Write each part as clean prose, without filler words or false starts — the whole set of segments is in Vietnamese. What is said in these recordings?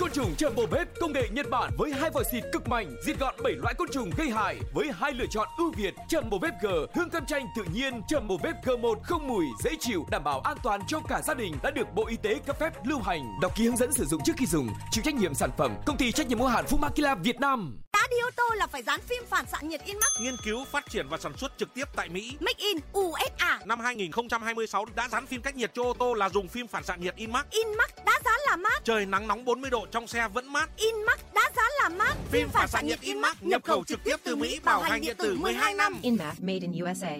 côn trùng Jumbo Bếp công nghệ Nhật Bản với 2 vòi xịt cực mạnh, diệt gọn 7 loại côn trùng gây hại với 2 lựa chọn ưu việt. Jumbo Bếp G hương cam chanh tự nhiên, Jumbo Bếp G1 không mùi, dễ chịu, đảm bảo an toàn cho cả gia đình đã được Bộ Y tế cấp phép lưu hành. Đọc ký hướng dẫn sử dụng trước khi dùng. Chịu trách nhiệm sản phẩm Công ty trách nhiệm hữu hạn Fumakila Việt Nam. Đã đi ô tô là phải dán phim phản xạ nhiệt InMax. Nghiên cứu, phát triển và sản xuất trực tiếp tại Mỹ. Make in USA. Năm 2026 đã dán phim cách nhiệt cho ô tô là dùng phim phản xạ nhiệt InMax. InMax đã dán là mát. Trời nắng nóng 40 độ trong xe vẫn mát. InMax đã dán là mát. Phim phản xạ nhiệt InMax nhập khẩu trực tiếp từ Mỹ, bảo hành điện tử 12 năm. InMax made in USA.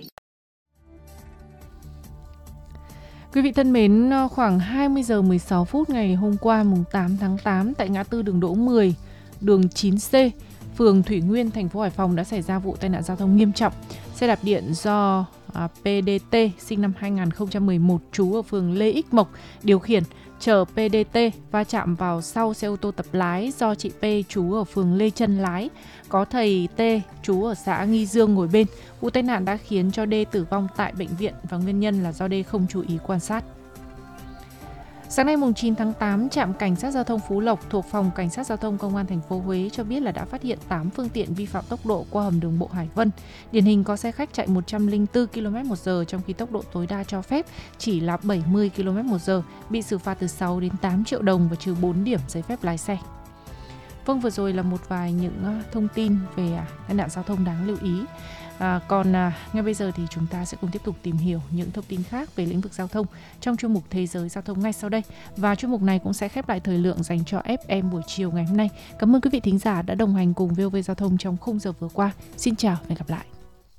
Quý vị thân mến, khoảng 20 giờ 16 phút ngày hôm qua mùng 8 tháng 8 tại ngã tư đường Đỗ 10, đường 9C, phường Thủy Nguyên, thành phố Hải Phòng đã xảy ra vụ tai nạn giao thông nghiêm trọng. Xe đạp điện do PDT sinh năm 2011 trú ở phường Lê Ích Mộc điều khiển chở PDT va chạm vào sau xe ô tô tập lái do chị P trú ở phường Lê Trân lái, có thầy T trú ở xã Nghi Dương ngồi bên. Vụ tai nạn đã khiến cho D tử vong tại bệnh viện và nguyên nhân là do D không chú ý quan sát. Sáng nay mùng 9 tháng 8, trạm cảnh sát giao thông Phú Lộc thuộc phòng cảnh sát giao thông công an thành phố Huế cho biết là đã phát hiện 8 phương tiện vi phạm tốc độ qua hầm đường bộ Hải Vân. Điển hình có xe khách chạy 104 km/h trong khi tốc độ tối đa cho phép chỉ là 70 km/h, bị xử phạt từ 6 đến 8 triệu đồng và trừ 4 điểm giấy phép lái xe. Vâng, vừa rồi là một vài những thông tin về tai nạn giao thông đáng lưu ý. Còn ngay bây giờ thì chúng ta sẽ cùng tiếp tục tìm hiểu những thông tin khác về lĩnh vực giao thông trong chuyên mục Thế giới giao thông ngay sau đây. Và chuyên mục này cũng sẽ khép lại thời lượng dành cho FM buổi chiều ngày hôm nay. Cảm ơn quý vị thính giả đã đồng hành cùng VOV Giao thông trong khung giờ vừa qua. Xin chào và hẹn gặp lại.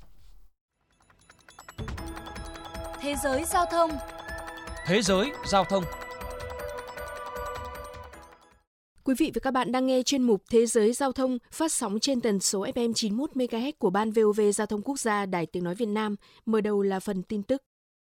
Thế giới giao thông. Thế giới giao thông. Quý vị và các bạn đang nghe chuyên mục Thế giới giao thông phát sóng trên tần số FM 91 MHz của Ban VOV Giao thông Quốc gia Đài Tiếng nói Việt Nam. Mở đầu là phần tin tức.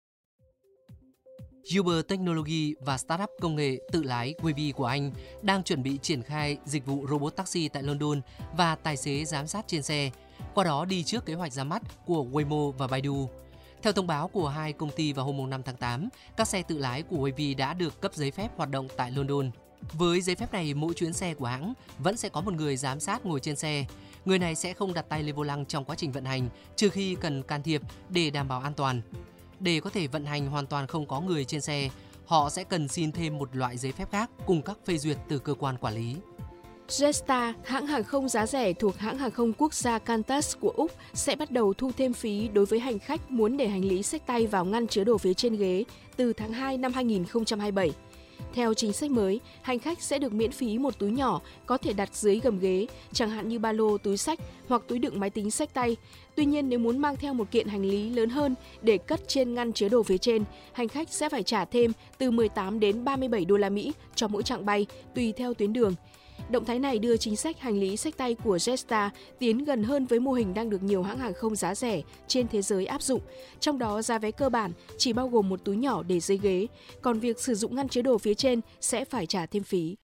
Uber Technology và startup công nghệ tự lái Wavy của Anh đang chuẩn bị triển khai dịch vụ robot taxi tại London và tài xế giám sát trên xe, qua đó đi trước kế hoạch ra mắt của Waymo và Baidu. Theo thông báo của hai công ty vào hôm 5 tháng 8, các xe tự lái của Wavy đã được cấp giấy phép hoạt động tại London. Với giấy phép này, mỗi chuyến xe của hãng vẫn sẽ có một người giám sát ngồi trên xe. Người này sẽ không đặt tay lên vô lăng trong quá trình vận hành, trừ khi cần can thiệp để đảm bảo an toàn. Để có thể vận hành hoàn toàn không có người trên xe, họ sẽ cần xin thêm một loại giấy phép khác cùng các phê duyệt từ cơ quan quản lý. Jetstar, hãng hàng không giá rẻ thuộc hãng hàng không quốc gia Qantas của Úc, sẽ bắt đầu thu thêm phí đối với hành khách muốn để hành lý xách tay vào ngăn chứa đồ phía trên ghế từ tháng 2 năm 2027. Theo chính sách mới, hành khách sẽ được miễn phí một túi nhỏ có thể đặt dưới gầm ghế, chẳng hạn như ba lô, túi xách hoặc túi đựng máy tính xách tay. Tuy nhiên, nếu muốn mang theo một kiện hành lý lớn hơn để cất trên ngăn chứa đồ phía trên, hành khách sẽ phải trả thêm từ 18 đến 37 đô la Mỹ cho mỗi chặng bay, tùy theo tuyến đường. Động thái này đưa chính sách hành lý xách tay của Jetstar tiến gần hơn với mô hình đang được nhiều hãng hàng không giá rẻ trên thế giới áp dụng. Trong đó, giá vé cơ bản chỉ bao gồm một túi nhỏ để dưới ghế, còn việc sử dụng ngăn chứa đồ phía trên sẽ phải trả thêm phí.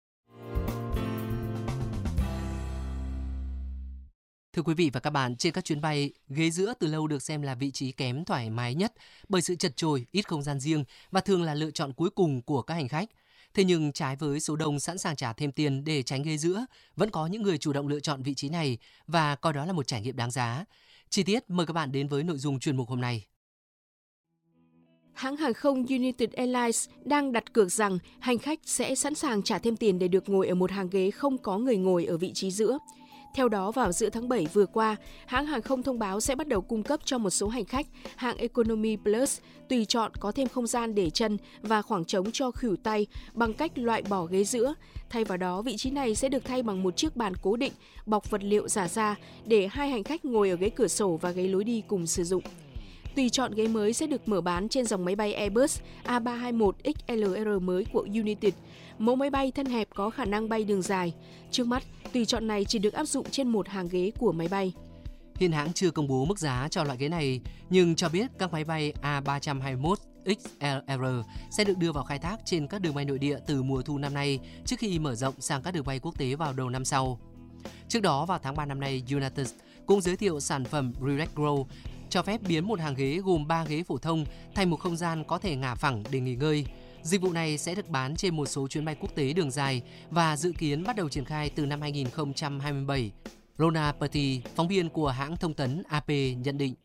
Thưa quý vị và các bạn, trên các chuyến bay, ghế giữa từ lâu được xem là vị trí kém thoải mái nhất bởi sự chật chội, ít không gian riêng và thường là lựa chọn cuối cùng của các hành khách. Thế nhưng trái với số đông sẵn sàng trả thêm tiền để tránh ghế giữa, vẫn có những người chủ động lựa chọn vị trí này và coi đó là một trải nghiệm đáng giá. Chi tiết mời các bạn đến với nội dung chuyên mục hôm nay. Hãng hàng không United Airlines đang đặt cược rằng hành khách sẽ sẵn sàng trả thêm tiền để được ngồi ở một hàng ghế không có người ngồi ở vị trí giữa. Theo đó, vào giữa tháng 7 vừa qua, hãng hàng không thông báo sẽ bắt đầu cung cấp cho một số hành khách hạng Economy Plus tùy chọn có thêm không gian để chân và khoảng trống cho khuỷu tay bằng cách loại bỏ ghế giữa. Thay vào đó, vị trí này sẽ được thay bằng một chiếc bàn cố định bọc vật liệu giả da để hai hành khách ngồi ở ghế cửa sổ và ghế lối đi cùng sử dụng. Tùy chọn ghế mới sẽ được mở bán trên dòng máy bay Airbus A321XLR mới của United, mẫu máy bay thân hẹp có khả năng bay đường dài. Trước mắt, tùy chọn này chỉ được áp dụng trên một hàng ghế của máy bay. Hiện hãng chưa công bố mức giá cho loại ghế này, nhưng cho biết các máy bay A321XLR sẽ được đưa vào khai thác trên các đường bay nội địa từ mùa thu năm nay trước khi mở rộng sang các đường bay quốc tế vào đầu năm sau. Trước đó, vào tháng 3 năm nay, United cũng giới thiệu sản phẩm Relax Row, cho phép biến một hàng ghế gồm 3 ghế phổ thông thành một không gian có thể ngả phẳng để nghỉ ngơi. Dịch vụ này sẽ được bán trên một số chuyến bay quốc tế đường dài và dự kiến bắt đầu triển khai từ năm 2027. Rona Patti, phóng viên của hãng thông tấn AP nhận định.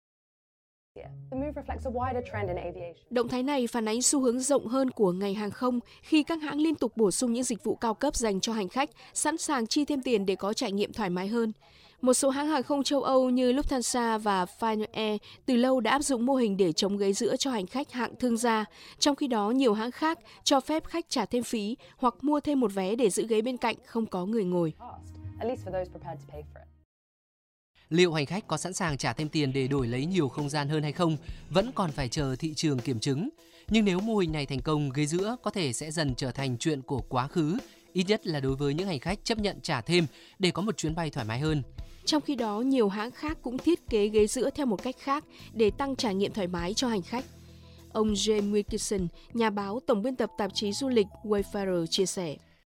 Động thái này phản ánh xu hướng rộng hơn của ngành hàng không khi các hãng liên tục bổ sung những dịch vụ cao cấp dành cho hành khách, sẵn sàng chi thêm tiền để có trải nghiệm thoải mái hơn. Một số hãng hàng không châu Âu như Lufthansa và Finnair Air từ lâu đã áp dụng mô hình để chống ghế giữa cho hành khách hạng thương gia, trong khi đó nhiều hãng khác cho phép khách trả thêm phí hoặc mua thêm một vé để giữ ghế bên cạnh không có người ngồi. Liệu hành khách có sẵn sàng trả thêm tiền để đổi lấy nhiều không gian hơn hay không vẫn còn phải chờ thị trường kiểm chứng. Nhưng nếu mô hình này thành công, ghế giữa có thể sẽ dần trở thành chuyện của quá khứ, ít nhất là đối với những hành khách chấp nhận trả thêm để có một chuyến bay thoải mái hơn. Trong khi đó, nhiều hãng khác cũng thiết kế ghế giữa theo một cách khác để tăng trải nghiệm thoải mái cho hành khách. Ông James Wilkinson, nhà báo, tổng biên tập tạp chí du lịch Wayfarer chia sẻ.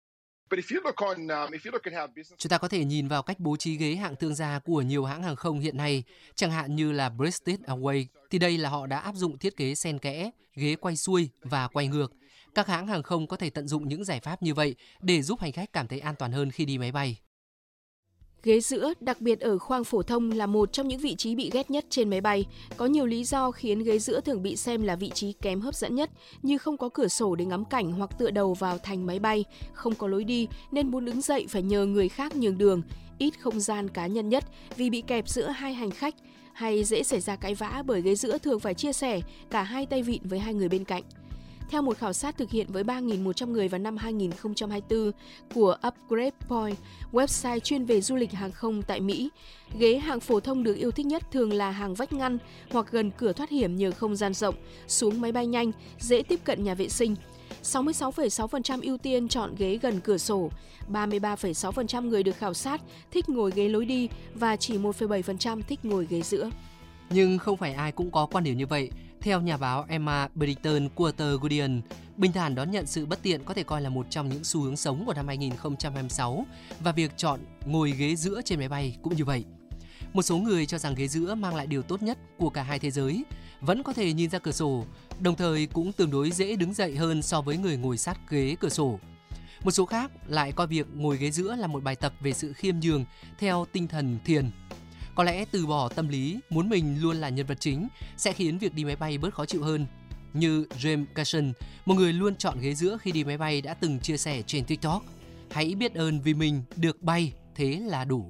Chúng ta có thể nhìn vào cách bố trí ghế hạng thương gia của nhiều hãng hàng không hiện nay, chẳng hạn như là British Airways, thì đây là họ đã áp dụng thiết kế xen kẽ, ghế quay xuôi và quay ngược. Các hãng hàng không có thể tận dụng những giải pháp như vậy để giúp hành khách cảm thấy an toàn hơn khi đi máy bay. Ghế giữa, đặc biệt ở khoang phổ thông, là một trong những vị trí bị ghét nhất trên máy bay. Có nhiều lý do khiến ghế giữa thường bị xem là vị trí kém hấp dẫn nhất, như không có cửa sổ để ngắm cảnh hoặc tựa đầu vào thành máy bay, không có lối đi nên muốn đứng dậy phải nhờ người khác nhường đường, ít không gian cá nhân nhất vì bị kẹp giữa hai hành khách, hay dễ xảy ra cãi vã bởi ghế giữa thường phải chia sẻ cả hai tay vịn với hai người bên cạnh. Theo một khảo sát thực hiện với 3.100 người vào năm 2024 của Upgrade Point, website chuyên về du lịch hàng không tại Mỹ, ghế hạng phổ thông được yêu thích nhất thường là hàng vách ngăn hoặc gần cửa thoát hiểm nhờ không gian rộng, xuống máy bay nhanh, dễ tiếp cận nhà vệ sinh. 66,6% ưu tiên chọn ghế gần cửa sổ, 33,6% người được khảo sát thích ngồi ghế lối đi và chỉ 1,7% thích ngồi ghế giữa. Nhưng không phải ai cũng có quan điểm như vậy. Theo nhà báo Emma Bridgerton của tờ Guardian, bình thản đón nhận sự bất tiện có thể coi là một trong những xu hướng sống của năm 2026 và việc chọn ngồi ghế giữa trên máy bay cũng như vậy. Một số người cho rằng ghế giữa mang lại điều tốt nhất của cả hai thế giới, vẫn có thể nhìn ra cửa sổ, đồng thời cũng tương đối dễ đứng dậy hơn so với người ngồi sát ghế cửa sổ. Một số khác lại coi việc ngồi ghế giữa là một bài tập về sự khiêm nhường theo tinh thần thiền. Có lẽ từ bỏ tâm lý muốn mình luôn là nhân vật chính sẽ khiến việc đi máy bay bớt khó chịu hơn. Như James Carson, một người luôn chọn ghế giữa khi đi máy bay đã từng chia sẻ trên TikTok: "Hãy biết ơn vì mình được bay, thế là đủ."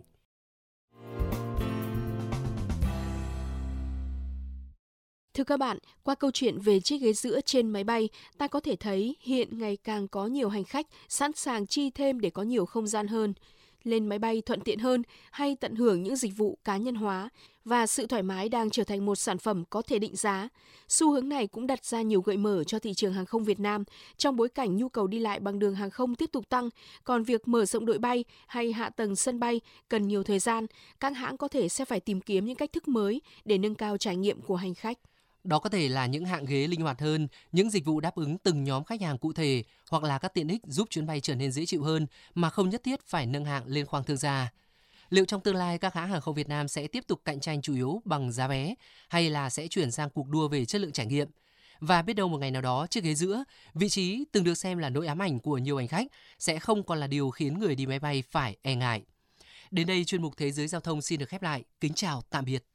Thưa các bạn, qua câu chuyện về chiếc ghế giữa trên máy bay, ta có thể thấy hiện ngày càng có nhiều hành khách sẵn sàng chi thêm để có nhiều không gian hơn, lên máy bay thuận tiện hơn hay tận hưởng những dịch vụ cá nhân hóa, và sự thoải mái đang trở thành một sản phẩm có thể định giá. Xu hướng này cũng đặt ra nhiều gợi mở cho thị trường hàng không Việt Nam trong bối cảnh nhu cầu đi lại bằng đường hàng không tiếp tục tăng, còn việc mở rộng đội bay hay hạ tầng sân bay cần nhiều thời gian, các hãng có thể sẽ phải tìm kiếm những cách thức mới để nâng cao trải nghiệm của hành khách. Đó có thể là những hạng ghế linh hoạt hơn, những dịch vụ đáp ứng từng nhóm khách hàng cụ thể, hoặc là các tiện ích giúp chuyến bay trở nên dễ chịu hơn mà không nhất thiết phải nâng hạng lên khoang thương gia. Liệu trong tương lai các hãng hàng không Việt Nam sẽ tiếp tục cạnh tranh chủ yếu bằng giá vé hay là sẽ chuyển sang cuộc đua về chất lượng trải nghiệm? Và biết đâu một ngày nào đó chiếc ghế giữa, vị trí từng được xem là nỗi ám ảnh của nhiều hành khách, sẽ không còn là điều khiến người đi máy bay phải e ngại. Đến đây chuyên mục Thế giới Giao thông xin được khép lại. Kính chào, tạm biệt.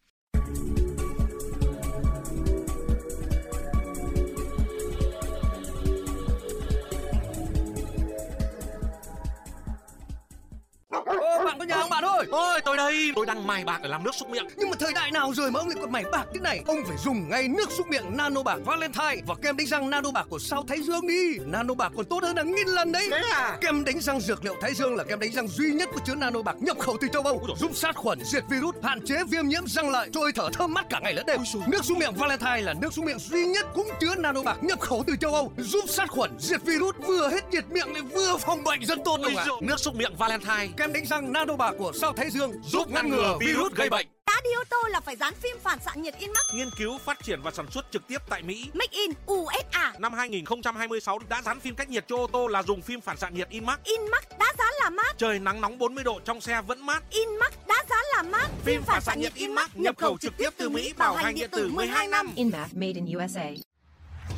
Bạn có nhà không bạn ơi? Ôi tôi đây, tôi đang mài bạc để làm nước súc miệng. Nhưng mà thời đại nào rồi mà ông lại còn mài bạc thế này? Ông phải dùng ngay nước súc miệng Nano Bạc Valentine và kem đánh răng Nano Bạc của Sao Thái Dương đi. Nano Bạc còn tốt hơn hàng nghìn lần đấy. Thế à? Kem đánh răng dược liệu Thái Dương là kem đánh răng duy nhất có chứa Nano Bạc nhập khẩu từ châu Âu, giúp sát khuẩn, diệt virus, hạn chế viêm nhiễm răng lợi, trôi thở thơm mát cả ngày lẫn đêm. Nước súc miệng Valentine là nước súc miệng duy nhất cũng chứa Nano Bạc nhập khẩu từ châu Âu, giúp sát khuẩn, diệt virus, vừa hết nhiệt miệng lại vừa phòng bệnh, rất tốt đúng không ạ? Nước súc miệng Valentine, kem đánh răng Nano Bạc của Sao Thái Dương giúp ngăn ngừa virus gây bệnh. Đã đi ô tô là phải dán phim phản xạ nhiệt in Max. Nghiên cứu, phát triển và sản xuất trực tiếp tại Mỹ. Make in USA. Năm 2026 đã dán phim cách nhiệt cho ô tô là dùng phim phản xạ nhiệt Inmax. Inmax đã dán là mát. Trời nắng nóng 40 độ trong xe vẫn mát. Inmax đã dán là mát. Phim phản xạ nhiệt Inmax nhập khẩu trực tiếp từ Mỹ, bảo hành điện tử 12 năm. Inmax made in USA.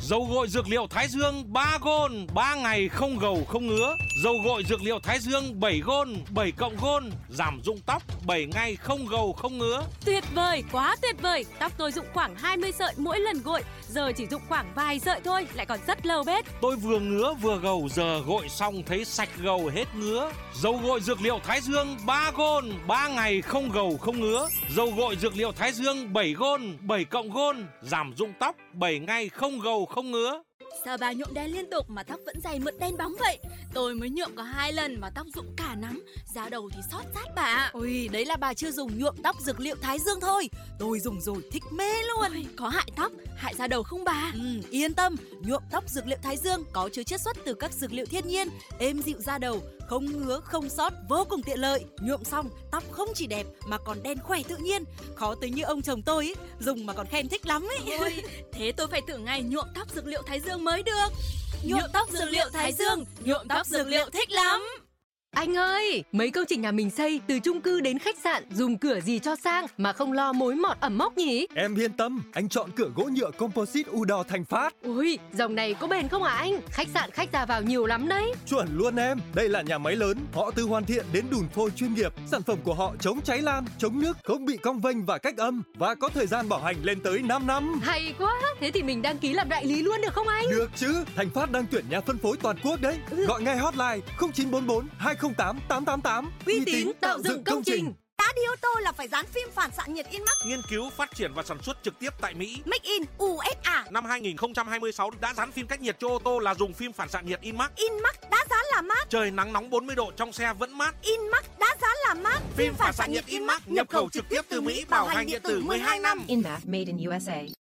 Dầu gội dược liệu Thái Dương 3 gôn, 3 ngày không gầu không ngứa. Dầu gội dược liệu Thái Dương 7 gôn, 7 cộng gôn, giảm rụng tóc 7 ngày không gầu không ngứa. Tuyệt vời, quá tuyệt vời. Tóc tôi rụng khoảng 20 sợi mỗi lần gội, giờ chỉ rụng khoảng vài sợi thôi, lại còn rất lâu bết. Tôi vừa ngứa vừa gầu, giờ gội xong thấy sạch gầu hết ngứa. Dầu gội dược liệu Thái Dương 3 gôn, 3 ngày không gầu không ngứa. Dầu gội dược liệu Thái Dương 7 gôn, 7 cộng gôn, giảm rụng tóc 7 ngày không gầu không ngứa. Sao bà nhuộm đen liên tục mà tóc vẫn dày mượt đen bóng vậy? Tôi mới nhuộm có 2 lần mà tóc rụng cả nắm, da đầu thì xót rát bà. Ôi, đấy là bà chưa dùng nhuộm tóc dược liệu Thái Dương thôi. Tôi dùng rồi thích mê luôn. Ôi, có hại tóc, hại da đầu không bà? Yên tâm, nhuộm tóc dược liệu Thái Dương có chứa chiết xuất từ các dược liệu thiên nhiên, êm dịu da đầu, không ngứa, không xót, vô cùng tiện lợi. Nhuộm xong, tóc không chỉ đẹp mà còn đen khỏe tự nhiên. Khó tính như ông chồng tôi ấy, dùng mà còn khen thích lắm ấy. Ôi, thế tôi phải thử ngày nhuộm tóc dược liệu Thái Dương mới được. Nhuộm tóc dược liệu Thái Dương, nhuộm tóc dược liệu thích lắm. Anh ơi, mấy công trình nhà mình xây từ chung cư đến khách sạn, dùng cửa gì cho sang mà không lo mối mọt ẩm mốc nhỉ? Em yên tâm, anh chọn cửa gỗ nhựa composite Udor Thành Phát. Ui, dòng này có bền không hả anh? Khách sạn khách ra vào nhiều lắm đấy. Chuẩn luôn em, đây là nhà máy lớn, họ từ hoàn thiện đến đùn phôi chuyên nghiệp. Sản phẩm của họ chống cháy lan, chống nước, không bị cong vênh và cách âm và có thời gian bảo hành lên tới 5 năm. Hay quá, thế thì mình đăng ký làm đại lý luôn được không anh? Được chứ, Thành Phát đang tuyển nhà phân phối toàn quốc đấy. Gọi ngay hotline 0944 208 888. Uy tín tạo dựng công trình. Đã đi ô tô là phải dán phim phản xạ nhiệt Inmax. Nghiên cứu, phát triển và sản xuất trực tiếp tại Mỹ. Make in USA. Năm 2026 đã dán phim cách nhiệt cho ô tô là dùng phim phản xạ nhiệt Inmax. Inmax đã dán là mát. Trời nắng nóng 40 độ trong xe vẫn mát. Inmax đã dán là mát. Phim phản xạ nhiệt Inmax nhập khẩu trực tiếp từ Mỹ, bảo hành điện tử 12 năm. Inmax made in USA.